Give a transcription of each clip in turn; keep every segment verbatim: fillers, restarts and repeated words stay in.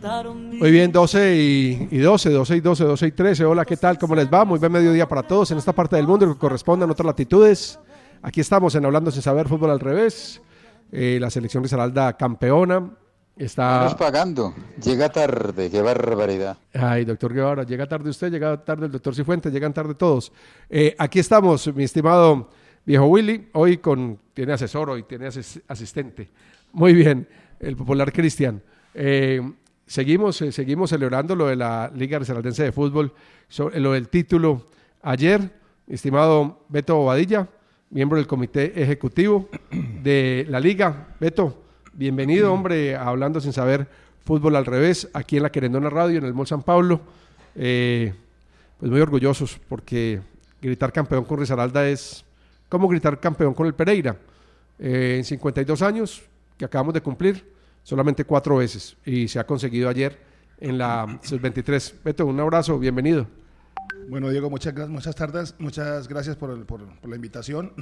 Muy bien, doce y doce, doce y doce, doce y trece. Hola, ¿qué tal? ¿Cómo les va? Muy buen mediodía para todos en esta parte del mundo que corresponde a otras latitudes. Aquí estamos en Hablando Sin Saber, Fútbol al Revés. Eh, la selección Risaralda campeona. Está... Estamos pagando. Llega tarde, qué barbaridad. Ay, doctor Guevara, llega tarde usted, llega tarde el doctor Cifuentes, llegan tarde todos. Eh, aquí estamos, mi estimado viejo Willy, hoy con, tiene asesor, hoy tiene asis, asistente. Muy bien, el popular Cristian. Eh, seguimos, eh, seguimos celebrando lo de la Liga Risaraldense de Fútbol, so, lo del título. Ayer, mi estimado Beto Bobadilla, miembro del comité ejecutivo de la Liga. Beto, bienvenido, hombre, a Hablando Sin Saber, Fútbol al Revés, aquí en la Querendona Radio, en el Mall San Pablo. Eh, pues muy orgullosos, porque gritar campeón con Risaralda es como gritar campeón con el Pereira. Eh, en cincuenta y dos años que acabamos de cumplir, solamente cuatro veces, y se ha conseguido ayer en la sub veintitrés. Beto, un abrazo, bienvenido. Bueno, Diego, muchas, muchas tardes, muchas gracias por, el, por, por la invitación.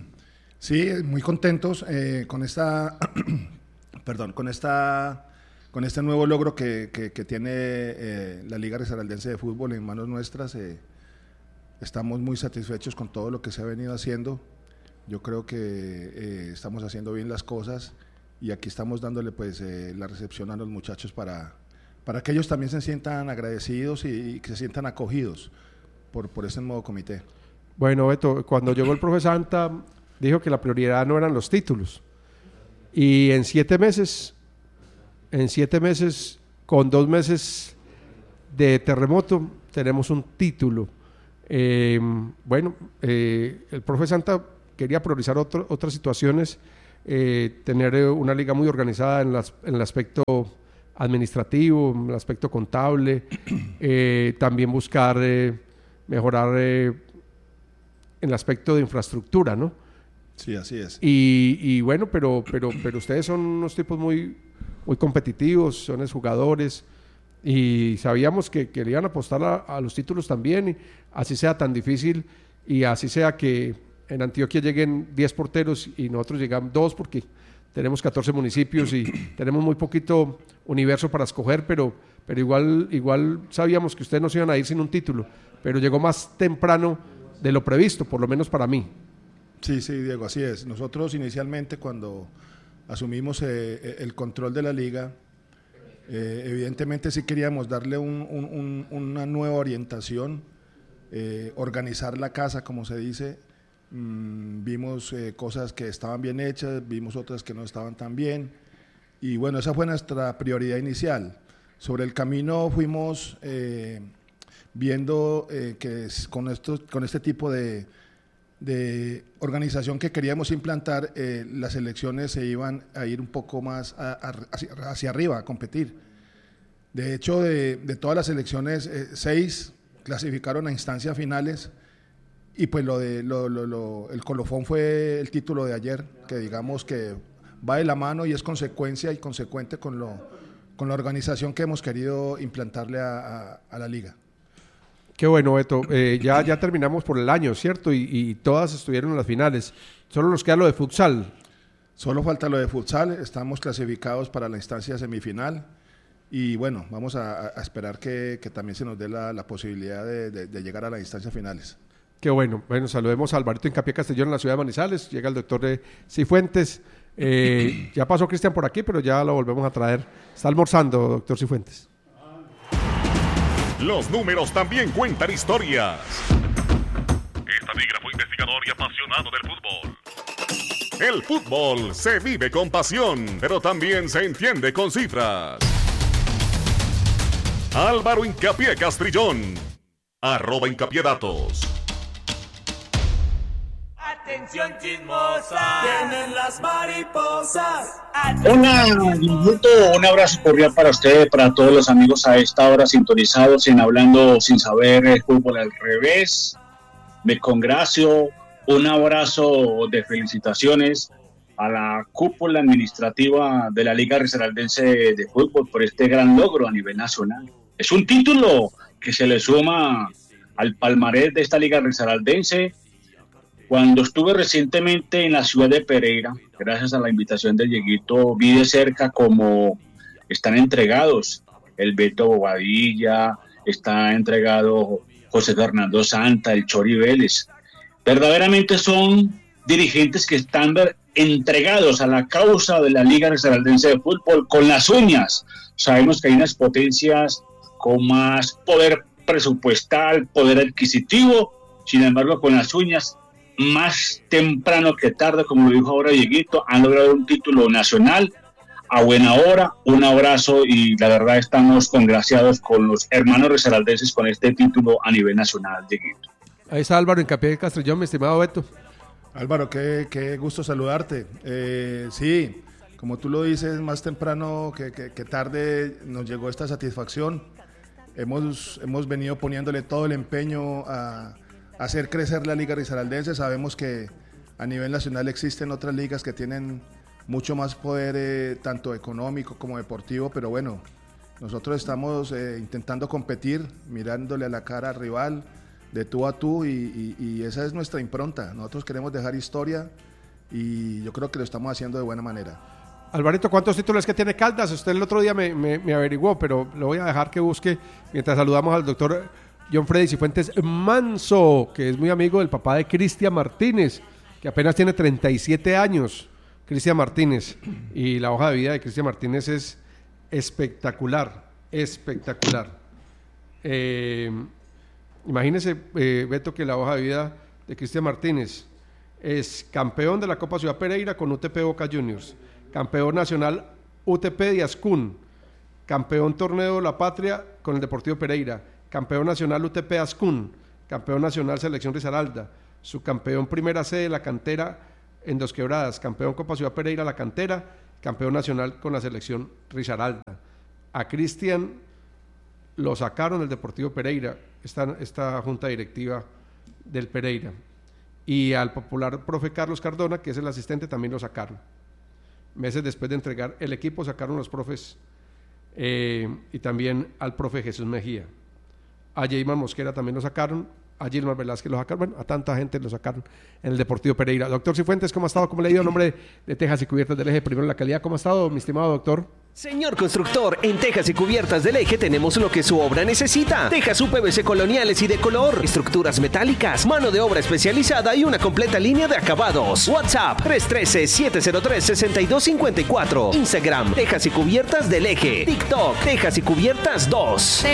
Sí, muy contentos eh, con esta, perdón, con esta, con este nuevo logro que, que, que tiene eh, la Liga Risaraldense de Fútbol en manos nuestras. Eh, estamos muy satisfechos con todo lo que se ha venido haciendo. Yo creo que eh, estamos haciendo bien las cosas y aquí estamos dándole pues eh, la recepción a los muchachos para, para que ellos también se sientan agradecidos y, y que se sientan acogidos por, por ese nuevo comité. Bueno, Beto, cuando llegó el profe Santa, dijo que la prioridad no eran los títulos. Y en siete meses, en siete meses, con dos meses de terremoto, tenemos un título. Eh, bueno, eh, el profe Santa quería priorizar otro, otras situaciones, eh, tener una liga muy organizada en, las, en el aspecto administrativo, en el aspecto contable, eh, también buscar eh, mejorar eh, en el aspecto de infraestructura, ¿no? Sí, así es. Y, y bueno, pero, pero, pero ustedes son unos tipos muy, muy competitivos, son jugadores, y sabíamos que, que le iban a apostar a, a los títulos también, y así sea tan difícil, y así sea que en Antioquia lleguen diez porteros y nosotros llegamos dos, porque tenemos catorce municipios y tenemos muy poquito universo para escoger, pero, pero igual, igual sabíamos que ustedes no se iban a ir sin un título, pero llegó más temprano de lo previsto, por lo menos para mí. Sí, sí, Diego, así es. Nosotros inicialmente cuando asumimos eh, el control de la liga, eh, evidentemente sí queríamos darle un, un, un, una nueva orientación, eh, organizar la casa, como se dice. Mm, vimos eh, cosas que estaban bien hechas, vimos otras que no estaban tan bien, y bueno, esa fue nuestra prioridad inicial. Sobre el camino fuimos eh, viendo eh, que con, estos, con este tipo de de organización que queríamos implantar, eh, las elecciones se iban a ir un poco más a, a, hacia, hacia arriba, a competir. De hecho, de, de todas las elecciones, eh, seis clasificaron a instancias finales, y pues lo de lo, lo, lo, el colofón fue el título de ayer, que digamos que va de la mano y es consecuencia y consecuente con, lo, con la organización que hemos querido implantarle a, a, a la liga. Qué bueno, Beto. Eh, ya, ya terminamos por el año, ¿cierto? Y, y todas estuvieron en las finales. Solo nos queda lo de futsal. Solo falta lo de futsal. Estamos clasificados para la instancia semifinal. Y bueno, vamos a, a esperar que, que también se nos dé la, la posibilidad de, de, de llegar a las instancias finales. Qué bueno. Bueno, saludemos a Alvarito Hincapié Castellón en la ciudad de Manizales. Llega el doctor de Cifuentes. Eh, ya pasó Cristian por aquí, pero ya lo volvemos a traer. Está almorzando, doctor Cifuentes. Los números también cuentan historias. Estadígrafo, investigador y apasionado del fútbol. El fútbol se vive con pasión, pero también se entiende con cifras. Álvaro Hincapié Castrillón, arroba Hincapié Datos. Atención chismosa, tienen las mariposas. Un minuto, un abrazo cordial para ustedes, para todos los amigos a esta hora sintonizados en Hablando Sin Saber, el Fútbol al Revés. Me congracio, un abrazo de felicitaciones a la cúpula administrativa de la Liga Risaraldense de Fútbol por este gran logro a nivel nacional. Es un título que se le suma al palmarés de esta Liga Risaraldense. Cuando estuve recientemente en la ciudad de Pereira, gracias a la invitación de Dieguito, vi de cerca cómo están entregados el Beto Bobadilla, está entregado José Fernando Santa, el Chori Vélez. Verdaderamente son dirigentes que están entregados a la causa de la Liga Risaraldense de Fútbol con las uñas. Sabemos que hay unas potencias con más poder presupuestal, poder adquisitivo, sin embargo con las uñas, más temprano que tarde, como lo dijo ahora Dieguito, han logrado un título nacional a buena hora. Un abrazo y la verdad estamos congraciados con los hermanos risaraldenses con este título a nivel nacional, Dieguito. Ahí está Álvaro Hincapié de Castrillón, mi estimado Beto. Álvaro, qué, qué gusto saludarte. Eh, sí, como tú lo dices, más temprano que, que, que tarde nos llegó esta satisfacción. Hemos, hemos venido poniéndole todo el empeño a, a hacer crecer la Liga Risaraldense. Sabemos que a nivel nacional existen otras ligas que tienen mucho más poder, eh, tanto económico como deportivo, pero bueno, nosotros estamos eh, intentando competir, mirándole a la cara al rival, de tú a tú, y, y, y esa es nuestra impronta. Nosotros queremos dejar historia y yo creo que lo estamos haciendo de buena manera. Alvarito, ¿cuántos títulos es que tiene Caldas? Usted el otro día me, me, me averiguó, pero lo voy a dejar que busque mientras saludamos al doctor John Freddy Cifuentes Manso, que es muy amigo del papá de Cristian Martínez, que apenas tiene treinta y siete años, Cristian Martínez, y la hoja de vida de Cristian Martínez es espectacular, espectacular. Eh, imagínese, eh, Beto, que la hoja de vida de Cristian Martínez es campeón de la Copa Ciudad Pereira con U T P Boca Juniors, campeón nacional U T P de Ascún, campeón torneo La Patria con el Deportivo Pereira, campeón nacional U T P Ascún, campeón nacional Selección Risaralda, subcampeón Primera C de la cantera en Dos Quebradas, campeón Copa Ciudad Pereira la cantera, campeón nacional con la Selección Risaralda. A Cristian lo sacaron del Deportivo Pereira, esta, esta junta directiva del Pereira, y al popular profe Carlos Cardona, que es el asistente, también lo sacaron. Meses después de entregar el equipo sacaron los profes eh, y también al profe Jesús Mejía. A Jeyman Mosquera también lo sacaron, a Gilmar Velázquez lo sacaron, bueno, a tanta gente lo sacaron en el Deportivo Pereira. Doctor Cifuentes, ¿cómo ha estado? ¿Cómo le ha ido? En nombre de, de Tejas y Cubiertas del Eje, primero en la calidad. ¿Cómo ha estado, mi estimado doctor? Señor constructor, en Tejas y Cubiertas del Eje tenemos lo que su obra necesita. Tejas U P V C coloniales y de color, estructuras metálicas, mano de obra especializada y una completa línea de acabados. WhatsApp tres uno tres, siete cero tres, seis dos cinco cuatro. Instagram, Tejas y Cubiertas del Eje. TikTok, Tejas y Cubiertas dos.